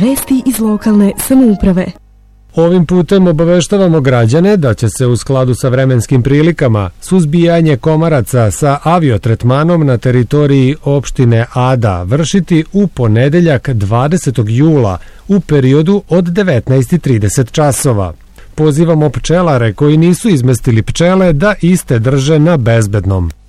Vesti iz lokalne samouprave. Ovim putem obaveštavamo građane da će se u skladu sa vremenskim prilikama suzbijanje komaraca sa aviotretmanom na teritoriji opštine Ada vršiti u ponedeljak 20. jula u periodu od 19:30 časova. Pozivamo pčelare koji nisu izmestili pčele da iste drže na bezbednom.